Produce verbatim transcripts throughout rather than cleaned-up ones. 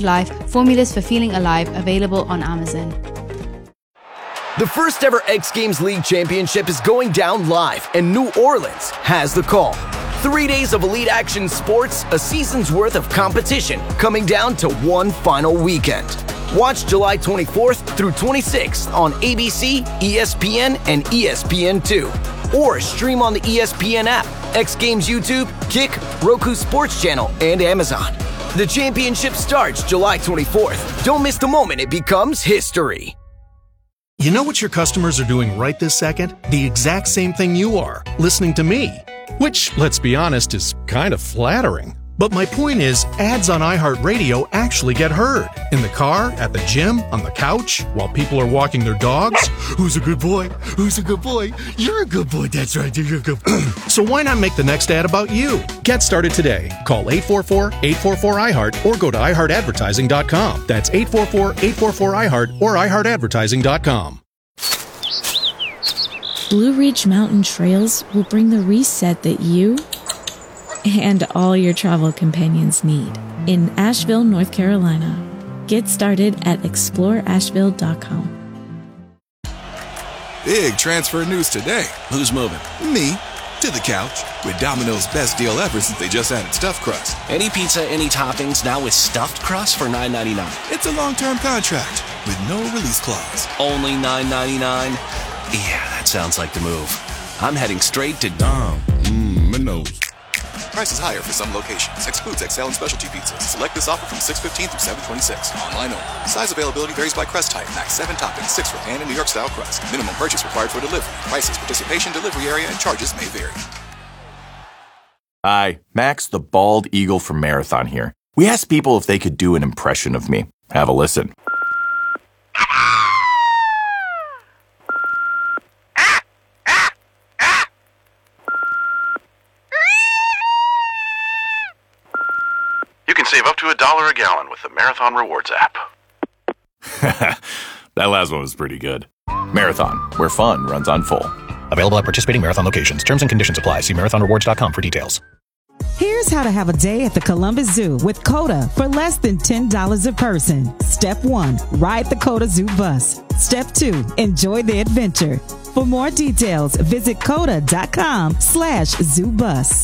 Improved Life, Formulas for Feeling Alive, available on Amazon. The first ever X Games League Championship is going down live, and New Orleans has the call. Three days of elite action sports, a season's worth of competition, coming down to one final weekend. Watch July twenty-fourth through twenty-sixth on A B C, E S P N, and E S P N two. Or stream on the E S P N app, X Games YouTube, Kick, Roku Sports Channel, and Amazon. The championship starts July twenty-fourth. Don't miss the moment it becomes history. You know what your customers are doing right this second? The exact same thing you are, listening to me. Which, let's be honest, is kind of flattering. But my point is, ads on iHeartRadio actually get heard. In the car, at the gym, on the couch, while people are walking their dogs. Who's a good boy? Who's a good boy? You're a good boy, that's right, you're a good boy. So why not make the next ad about you? Get started today. Call eight four four, eight four four, I heart or go to i heart advertising dot com. That's eight four four, eight four four, I heart or i heart advertising dot com. Blue Ridge Mountain Trails will bring the reset that you and all your travel companions need in Asheville, North Carolina. Get started at explore asheville dot com. Big transfer news today. Who's moving? Me. To the couch. With Domino's best deal ever since they just added stuffed crust. Any pizza, any toppings, now with stuffed crust for nine ninety-nine. It's a long-term contract with no release clause. Only nine ninety-nine? Yeah, that sounds like the move. I'm heading straight to Dom. Mmm, Minos. Prices higher for some locations. Excludes X L and specialty pizzas. Select this offer from six fifteen through seven twenty-six. Online only. Size availability varies by crust type. Max seven toppings, six for pan and New York style crust. Minimum purchase required for delivery. Prices, participation, delivery area, and charges may vary. Hi, Max the Bald Eagle from Marathon here. We asked people if they could do an impression of me. Have a listen. You can save up to a dollar a gallon with the Marathon Rewards app. That last one was pretty good. Marathon, where fun runs on full. Available at participating Marathon locations. Terms and conditions apply. See marathon rewards dot com for details. Here's how to have a day at the Columbus Zoo with COTA for less than ten dollars a person. Step one, ride the COTA Zoo bus. Step two, enjoy the adventure. For more details, visit COTA dot com slash zoo bus.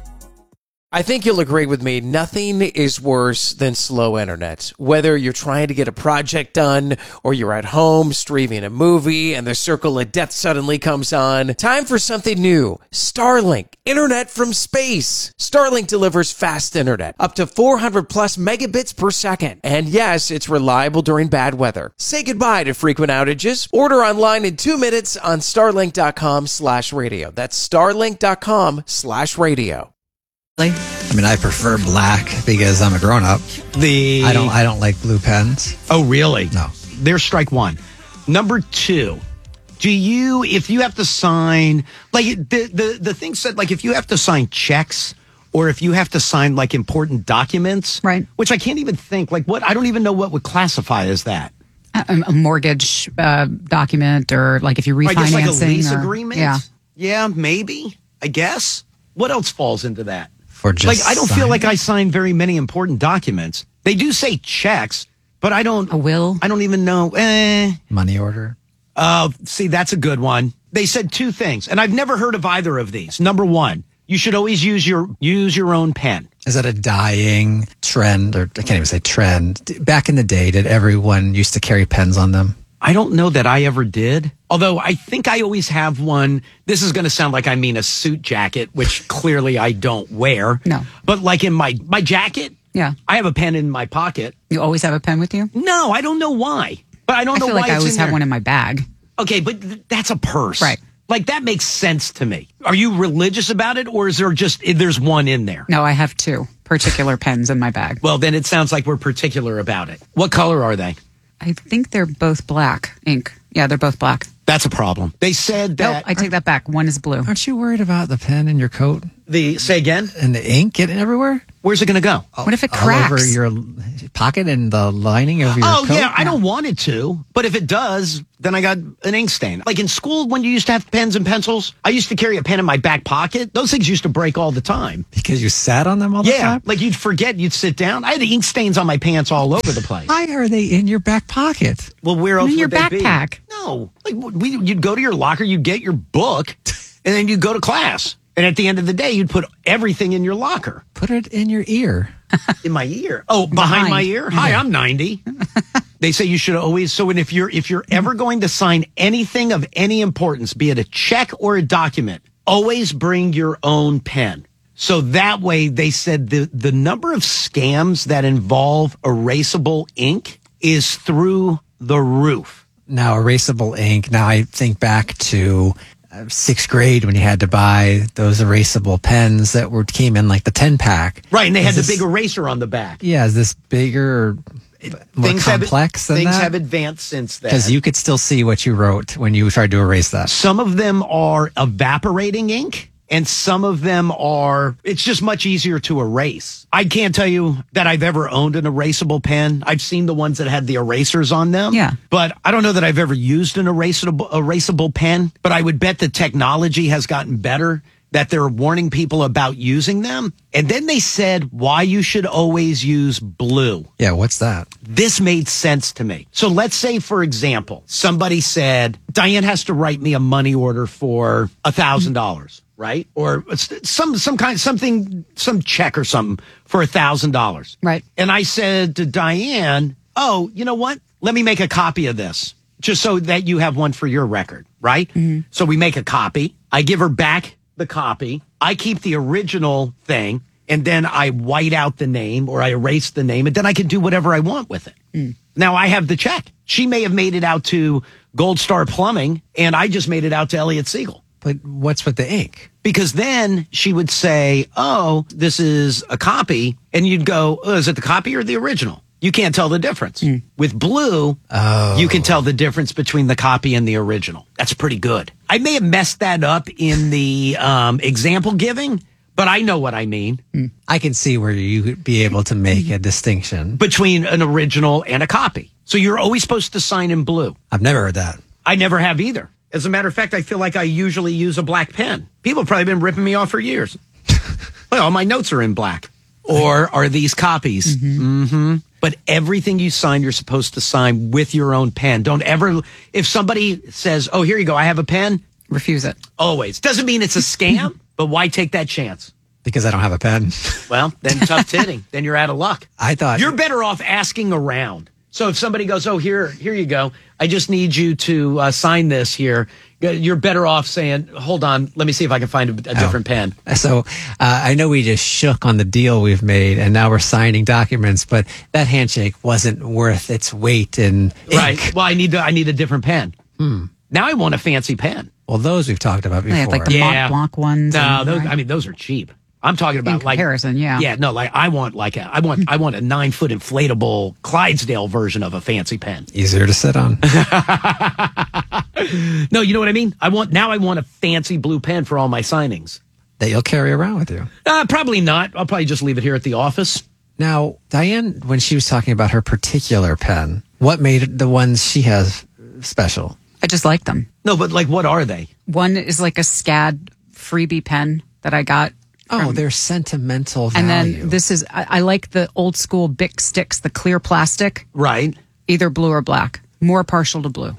I think you'll agree with me, nothing is worse than slow internet. Whether you're trying to get a project done or you're at home streaming a movie and the circle of death suddenly comes on, time for something new. Starlink, internet from space. Starlink delivers fast internet, up to four hundred plus megabits per second. And yes, it's reliable during bad weather. Say goodbye to frequent outages. Order online in two minutes on starlink dot com slash radio. That's starlink dot com slash radio. I mean, I prefer black because I'm a grown-up. The I don't. I don't like blue pens. Oh, really? No. There's strike one. Number two. Do you, if you have to sign, like the the the thing said, like if you have to sign checks or if you have to sign like important documents, right? Which I can't even think. Like what? I don't even know what would classify as that. A, a mortgage uh, document, or like if you're refinancing, I guess like a lease or, agreement. Yeah, yeah, maybe. I guess. What else falls into that? For just like I don't signing. feel like I sign very many important documents. They do say checks, but I don't. A will. I don't even know. Eh. Money order. Uh, see, that's a good one. They said two things, and I've never heard of either of these. Number one, you should always use your use your own pen. Is that a dying trend, or I can't even say trend? Back in the day, did everyone used to carry pens on them? I don't know that I ever did. Although I think I always have one. This is going to sound like I mean a suit jacket, which clearly I don't wear. No. But like in my, my jacket, yeah, I have a pen in my pocket. You always have a pen with you? No, I don't know why. But I don't I know feel why like I it's always in have there. one in my bag. Okay, but th- that's a purse. Right. Like that makes sense to me. Are you religious about it, or is there just, there's one in there? No, I have two particular pens in my bag. Well, then it sounds like we're particular about it. What color are they? I think they're both black ink. Yeah, they're both black. That's a problem. They said that. Nope, I take that back. One is blue. Aren't you worried about the pen in your coat? The say again? And the ink getting everywhere? Where's it going to go? What if it All cracks? over your pocket and the lining of your oh, coat? yeah, I don't want it to. But if it does, then I got an ink stain. Like in school, when you used to have pens and pencils, I used to carry a pen in my back pocket. Those things used to break all the time. Because you sat on them all the yeah, time? like you'd forget, you'd sit down. I had ink stains on my pants all over the place. Why are they in your back pocket? Well, where else in your would they be? backpack. No, like we, you'd go to your locker, you'd get your book, and then you'd go to class. And at the end of the day, you'd put everything in your locker. Put it in your ear. In my ear? Oh, behind, behind. my ear? Hi, yeah. I'm ninety. They say you should always. So, if you're if you're ever going to sign anything of any importance, be it a check or a document, always bring your own pen. So that way, they said the the number of scams that involve erasable ink is through the roof. Now, erasable ink. Now, I think back to uh, sixth grade when you had to buy those erasable pens that were came in like the ten pack. Right, and they is had this, the big eraser on the back. Yeah, is this bigger, more things complex have, than things that? have advanced since then. Because you could still see what you wrote when you tried to erase that. Some of them are evaporating ink. And some of them are, it's just much easier to erase. I can't tell you that I've ever owned an erasable pen. I've seen the ones that had the erasers on them. Yeah. But I don't know that I've ever used an erasable, erasable pen. But I would bet the technology has gotten better, that they're warning people about using them. And then they said why you should always use blue. Yeah, what's that? This made sense to me. So let's say, for example, somebody said, Diane has to write me a money order for a thousand dollars. Right? Or some some kind something some check or something for a thousand dollars. Right. And I said to Diane, oh, you know what? Let me make a copy of this just so that you have one for your record. Right? Mm-hmm. So we make a copy. I give her back the copy. I keep the original thing, and then I white out the name or I erase the name, and then I can do whatever I want with it. Mm. Now I have the check. She may have made it out to Gold Star Plumbing, and I just made it out to Elliott Siegel. But what's with the ink? Because then she would say, oh, this is a copy. And you'd go, oh, is it the copy or the original? You can't tell the difference. Mm. With blue, oh. you can tell the difference between the copy and the original. That's pretty good. I may have messed that up in the um, example giving, but I know what I mean. Mm. I can see where you would be able to make a distinction between an original and a copy. So you're always supposed to sign in blue. I've never heard that. I never have either. As a matter of fact, I feel like I usually use a black pen. People have probably been ripping me off for years. Well, my notes are in black. Or are these copies? Mm-hmm. Mm-hmm. But everything you sign, you're supposed to sign with your own pen. Don't ever, if somebody says, oh, here you go, I have a pen. Refuse it. Always. Doesn't mean it's a scam, but why take that chance? Because I don't have a pen. Well, then tough titting. Then you're out of luck. I thought. You're better off asking around. So if somebody goes, oh, here, here you go. I just need you to uh, sign this here. You're better off saying, hold on, let me see if I can find a, a different oh. pen. So uh, I know we just shook on the deal we've made, and now we're signing documents, but that handshake wasn't worth its weight in ink. Right. Well, I need to, I need a different pen. Hmm. Now I want a fancy pen. Well, those we've talked about before. Yeah, like the yeah. Mont Blanc ones. No, and, those, right. I mean, those are cheap. I'm talking about in like comparison, yeah. Yeah, no, like I want like a I want I want a nine foot inflatable Clydesdale version of a fancy pen. Easier to sit on. No, you know what I mean? I want now I want a fancy blue pen for all my signings. That you'll carry around with you. Uh, probably not. I'll probably just leave it here at the office. Now, Diane, when she was talking about her particular pen, what made the ones she has special? I just like them. No, but like what are they? One is like a SCAD freebie pen that I got. Oh, from, they're sentimental value. And then this is, I, I like the old school Bic sticks, the clear plastic. Right. Either blue or black. More partial to blue.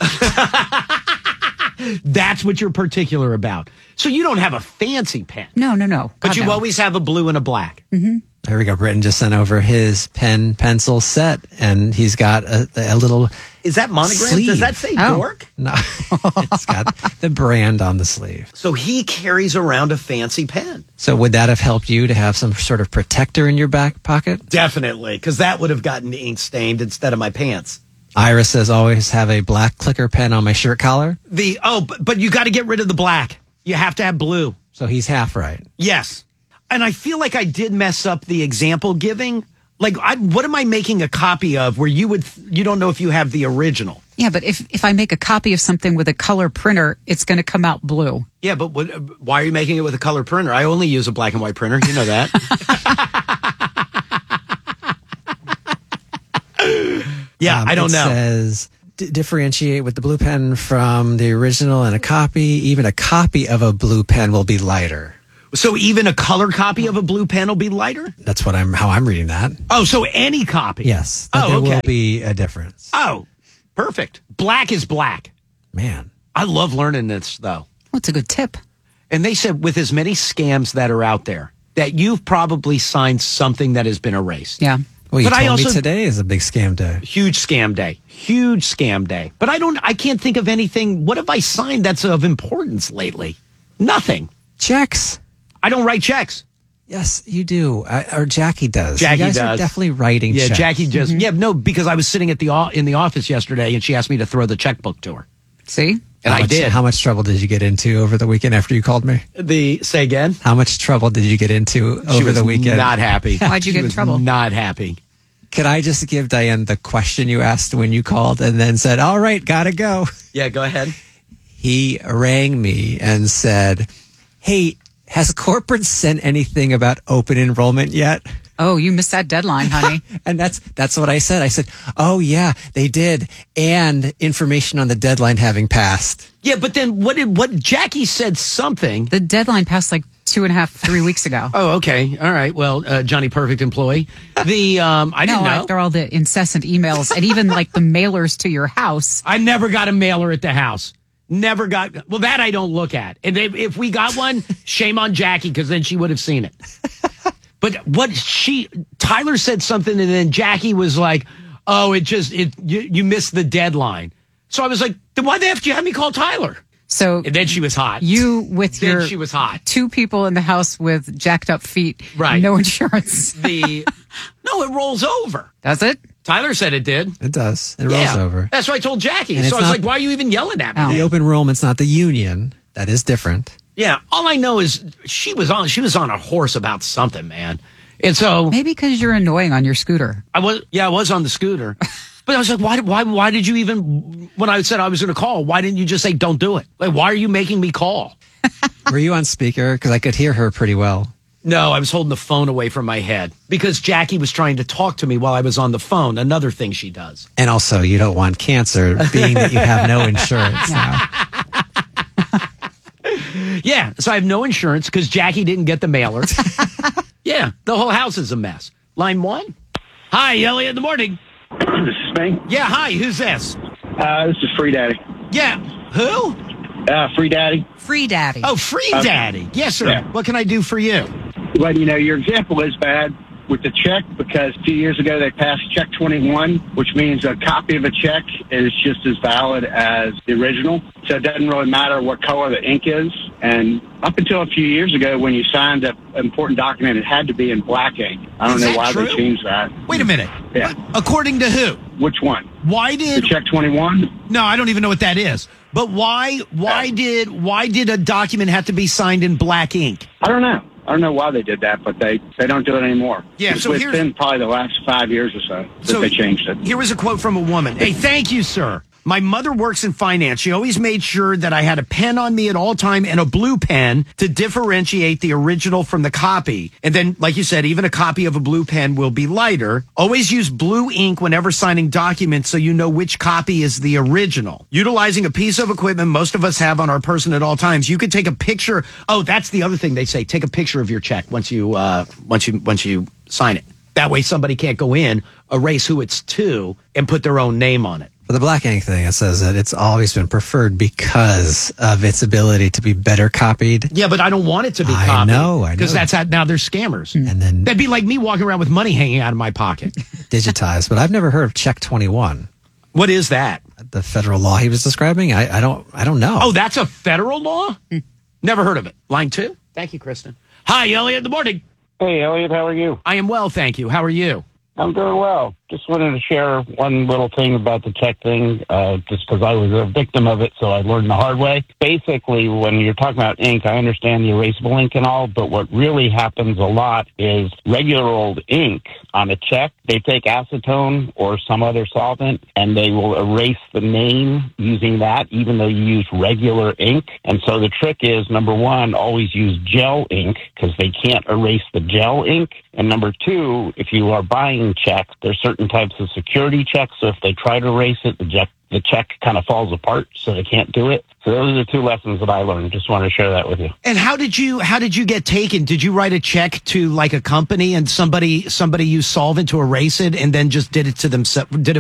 That's what you're particular about. So you don't have a fancy pen. No, no, no. But God, you no. always have a blue and a black. Mm-hmm. There we go. Britton just sent over his pen pencil set, and he's got a, a little. Is that monogram? Sleeve. Does that say Oh. Dork? No, it's got the brand on the sleeve. So he carries around a fancy pen. So would that have helped you to have some sort of protector in your back pocket? Definitely, because that would have gotten ink stained instead of my pants. Iris says always have a black clicker pen on my shirt collar. The oh, but, but you got to get rid of the black. You have to have blue. So he's half right. Yes. And I feel like I did mess up the example giving. Like, I, what am I making a copy of where you would, you don't know if you have the original? Yeah, but if, if I make a copy of something with a color printer, it's going to come out blue. Yeah, but what, why are you making it with a color printer? I only use a black and white printer. You know that. yeah, um, I don't it know. It says d- differentiate with the blue pen from the original and a copy. Even a copy of a blue pen will be lighter. So even a color copy of a blue pen will be lighter? That's what I'm how I'm reading that. Oh, so any copy? Yes. Oh, there okay. will be a difference. Oh, perfect. Black is black. Man. I love learning this, though. Well, it's a good tip. And they said with as many scams that are out there, that you've probably signed something that has been erased. Yeah. Well, you but told I also, me today is a big scam day. Huge scam day. Huge scam day. But I don't, I can't think of anything. What have I signed that's of importance lately? Nothing. Checks. I don't write checks. Yes, you do. I, or Jackie does. Jackie you guys does. Are definitely writing yeah, checks. Jackie just, Mm-hmm. yeah, no, because I was sitting at the in the office yesterday and she asked me to throw the checkbook to her. See? And how I much, did. How much trouble did you get into over the weekend after you called me? The say again? How much trouble did you get into She over was the weekend? Not happy. Why'd you She get in was trouble? Not happy. Could I just give Diane the question you asked when you called and then said, all right, gotta go? Yeah, go ahead. He rang me and said, hey, has corporate sent anything about open enrollment yet? Oh, you missed that deadline, honey. And that's that's what I said. I said, oh, yeah, they did. And information on the deadline having passed. Yeah, but then what did what Jackie said something. The deadline passed like two and a half, three weeks ago. Oh, okay. All right. Well, uh, Johnny Perfect employee. The um, I didn't no, know. after all the incessant emails and even like the mailers to your house. I never got a mailer at the house. Never got. Well, that I don't look at. And if, if we got one, shame on Jackie because then she would have seen it. But what she Tyler said something, and then Jackie was like, "Oh, it just it you, you missed the deadline." So I was like, "Then why the f did you have me call Tyler?" So and then she was hot. You with then your she was hot. Two people in the house with jacked up feet, right? No insurance. The no, it rolls over. Does it? Tyler said it did. It does. It yeah, rolls over. That's what I told Jackie. And So I was not, like, "Why are you even yelling at me?" The open enrollment's not the union. That is different. Yeah, all I know is she was on. She was on a horse about something, man. And so maybe because you're annoying on your scooter. I was, yeah, I was on the scooter, but I was like, why, why, why did you even? When I said I was going to call, why didn't you just say don't do it? Like, why are you making me call? Were you on speaker? Because I could hear her pretty well. No, I was holding the phone away from my head because Jackie was trying to talk to me while I was on the phone. Another thing she does. And also, you don't want cancer, being that you have no insurance now. Yeah, so I have no insurance because Jackie didn't get the mailer. Yeah, the whole house is a mess. Line one. Hi, Elliot in the morning. This is me. Yeah, hi, who's this? Uh, this is Free Daddy. Yeah, who? Uh, Free Daddy. Free Daddy. Oh, Free Okay. Daddy. Yes, sir. Yeah. What can I do for you? Well, you know, your example is bad with the check because a few years ago they passed Check twenty-one, which means a copy of a check is just as valid as the original. So it doesn't really matter what color the ink is. And up until a few years ago, when you signed an important document, it had to be in black ink. I don't Is know that why true? they changed that. Wait a minute. Yeah. According to who? Which one? Why did The Check twenty-one? No, I don't even know what that is. But why why did why did a document have to be signed in black ink? I don't know. I don't know why they did that, but they, they don't do it anymore. Yeah, It's so here's- within probably the last five years or so that So they changed it. Here was a quote from a woman. Hey, thank you, sir. My mother works in finance. She always made sure that I had a pen on me at all time and a blue pen to differentiate the original from the copy. And then, like you said, even a copy of a blue pen will be lighter. Always use blue ink whenever signing documents so you know which copy is the original. Utilizing a piece of equipment most of us have on our person at all times. You could take a picture. Oh, that's the other thing they say. Take a picture of your check once you uh, once you once you sign it. That way somebody can't go in, erase who it's to, and put their own name on it. For the black ink thing, it says that it's always been preferred because of its ability to be better copied. Yeah, but I don't want it to be I copied. know, I know. Because that's how now they're scammers. And then That'd be like me walking around with money hanging out of my pocket. digitized. But I've never heard of Check twenty-one. What is that? The federal law he was describing? I, I don't I don't know. Oh, that's a federal law? Never heard of it. Line two. Thank you, Kristen. Hi, Elliot in the morning. Hey, Elliot, how are you? I am well, thank you. How are you? I'm doing well. Just wanted to share one little thing about the check thing, uh, just because I was a victim of it, so I learned the hard way. Basically, when you're talking about ink, I understand the erasable ink and all, but what really happens a lot is regular old ink on a check, they take acetone or some other solvent, and they will erase the name using that, even though you use regular ink. And so the trick is, number one, always use gel ink, because they can't erase the gel ink. And number two, if you are buying checks, there's certain types of security checks. So if they try to erase it, the check, the check kind of falls apart, so they can't do it. So those are the two lessons that I learned. Just want to share that with you. And how did you how did you get taken? Did you write a check to like a company and somebody somebody used solvent to erase it and then just did it to themselves? Did it